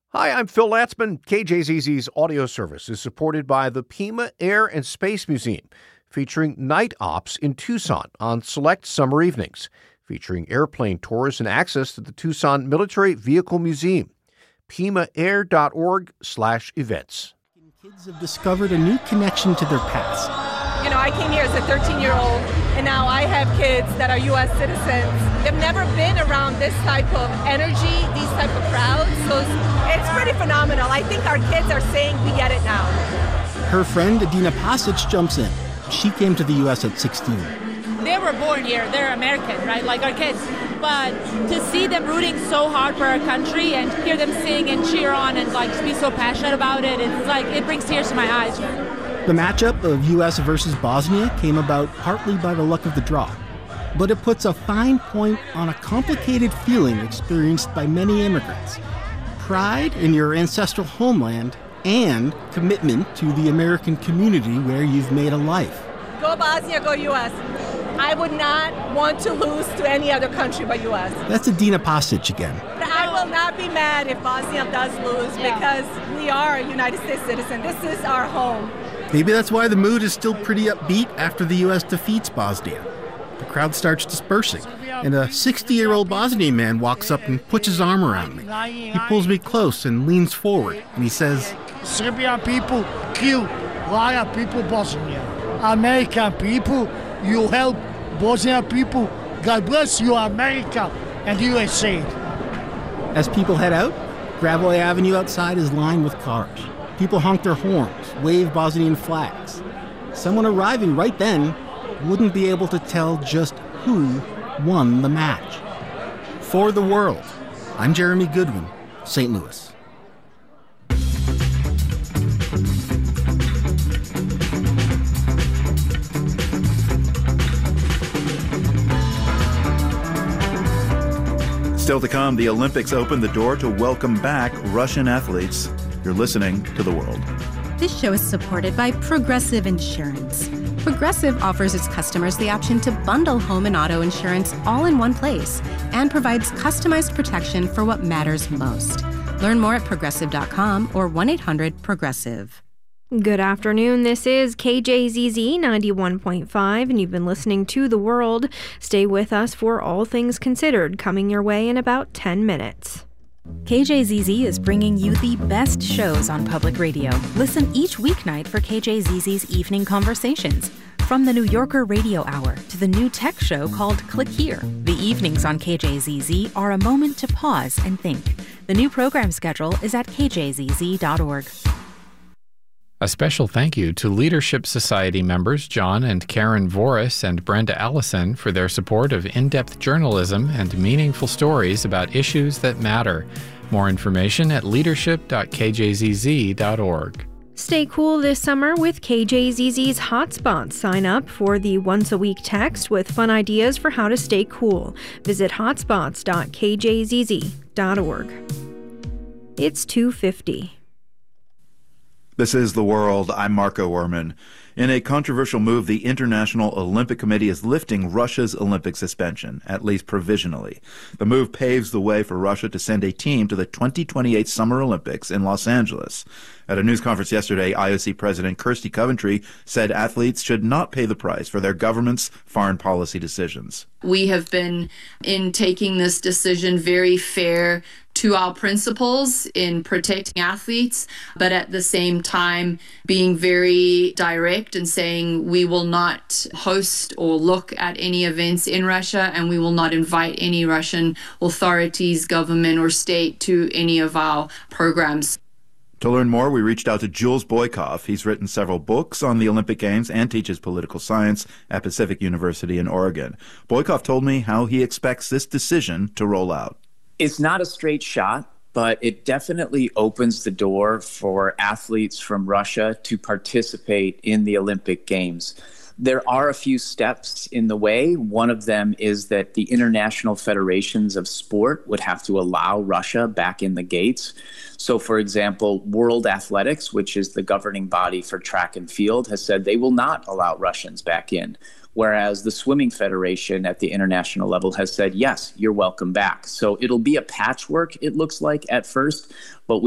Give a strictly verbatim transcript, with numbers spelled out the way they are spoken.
Hi, I'm Phil Latzman. K J Z Z's audio service is supported by the Pima Air and Space Museum, featuring night ops in Tucson on select summer evenings, featuring airplane tours and access to the Tucson Military Vehicle Museum. PimaAir.org slash events. Kids have discovered a new connection to their past. You know, I came here as a thirteen-year-old, and now I have kids that are U S citizens. They've never been around this type of energy, these type of crowds, so it's, it's pretty phenomenal. I think our kids are saying we get it now. Her friend Adina Pasic jumps in. She came to the U S at sixteen. They were born here. They're American, right? Like our kids. But to see them rooting so hard for our country and hear them sing and cheer on and like be so passionate about it, it's like it brings tears to my eyes. The matchup of U S versus Bosnia came about partly by the luck of the draw, but it puts a fine point on a complicated feeling experienced by many immigrants. Pride in your ancestral homeland and commitment to the American community where you've made a life. Go Bosnia, go U S. I would not want to lose to any other country but U S. That's Adina Pasic again. I will not be mad if Bosnia does lose because we are a United States citizen. This is our home. Maybe that's why the mood is still pretty upbeat after the U S defeats Bosnia. The crowd starts dispersing, and a sixty-year-old Bosnian man walks up and puts his arm around me. He pulls me close and leans forward, and he says, Serbian people kill a lot of people Bosnia. American people, you help Bosnian people. God bless you, America and U S A. As people head out, Gravois Avenue outside is lined with cars. People honk their horns, wave Bosnian flags. Someone arriving right then wouldn't be able to tell just who won the match. For the World, I'm Jeremy Goodwin, Saint Louis. Still to come, the Olympics open the door to welcome back Russian athletes. You're listening to The World. This show is supported by Progressive Insurance. Progressive offers its customers the option to bundle home and auto insurance all in one place and provides customized protection for what matters most. Learn more at progressive dot com or one eight hundred progressive. Good afternoon. This is K J Z Z ninety-one point five, and you've been listening to The World. Stay with us for All Things Considered, coming your way in about ten minutes. K J Z Z is bringing you the best shows on public radio. Listen each weeknight for K J Z Z's Evening Conversations. From the New Yorker Radio Hour to the new tech show called Click Here, the evenings on K J Z Z are a moment to pause and think. The new program schedule is at k j z z dot org. A special thank you to Leadership Society members John and Karen Voris and Brenda Allison for their support of in-depth journalism and meaningful stories about issues that matter. More information at leadership dot k j z z dot org. Stay cool this summer with K J Z Z's Hotspots. Sign up for the once-a-week text with fun ideas for how to stay cool. Visit hotspots dot k j z z dot org. It's two fifty. This is The World. I'm Marco Werman. In a controversial move, the International Olympic Committee is lifting Russia's Olympic suspension, at least provisionally. The move paves the way for Russia to send a team to the twenty twenty-eight Summer Olympics in Los Angeles. At a news conference yesterday, I O C President Kirsty Coventry said athletes should not pay the price for their government's foreign policy decisions. We have been, in taking this decision, very fair to our principles in protecting athletes, but at the same time being very direct and saying we will not host or look at any events in Russia, and we will not invite any Russian authorities, government, or state to any of our programs. To learn more, we reached out to Jules Boykoff. He's written several books on the Olympic Games and teaches political science at Pacific University in Oregon. Boykoff told me how he expects this decision to roll out. It's not a straight shot, but it definitely opens the door for athletes from Russia to participate in the Olympic Games. There are a few steps in the way. One of them is that the international federations of sport would have to allow Russia back in the gates. So, for example, World Athletics, which is the governing body for track and field, has said they will not allow Russians back in. Whereas the Swimming Federation at the international level has said, yes, you're welcome back. So it'll be a patchwork, it looks like, at first, but we